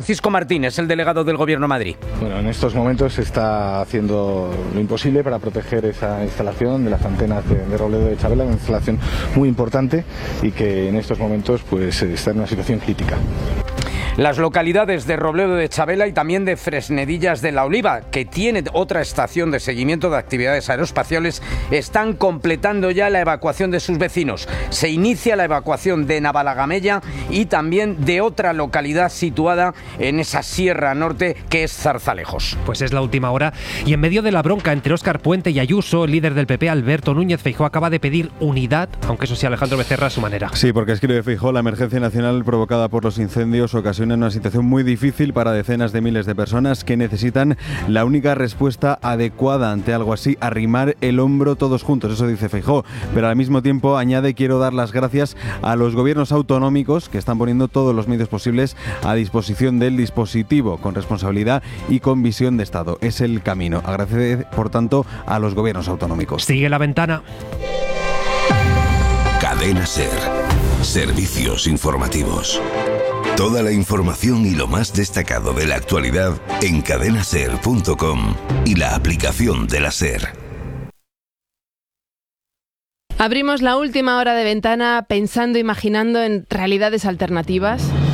Francisco Martínez, el delegado del Gobierno de Madrid. Bueno, en estos momentos se está haciendo lo imposible para proteger esa instalación de las antenas de Robledo de Chabela, una instalación muy importante y que en estos momentos pues está en una situación crítica. Las localidades de Robledo de Chabela y también de Fresnedillas de la Oliva, que tiene otra estación de seguimiento de actividades aeroespaciales, están completando ya la evacuación de sus vecinos. Se inicia la evacuación de Navalagamella y también de otra localidad situada en esa sierra norte que es Zarzalejos. Pues es la última hora y en medio de la bronca entre Óscar Puente y Ayuso, el líder del PP, Alberto Núñez Feijóo, acaba de pedir unidad, aunque eso sí, Alejandro Becerra a su manera. Sí, porque escribe Feijóo, la emergencia nacional provocada por los incendios ocasiona una situación muy difícil para decenas de miles de personas que necesitan la única respuesta adecuada ante algo así, arrimar el hombro todos juntos, eso dice Feijóo, pero al mismo tiempo añade: quiero dar las gracias a los gobiernos autonómicos que están poniendo todos los medios posibles a disposición del dispositivo, con responsabilidad y con visión de Estado. Es el camino. Agradece, por tanto, a los gobiernos autonómicos. Sigue la ventana. Cadena SER. Servicios informativos. Toda la información y lo más destacado de la actualidad en cadenaser.com y la aplicación de la SER. Abrimos la última hora de ventana pensando, imaginando en realidades alternativas.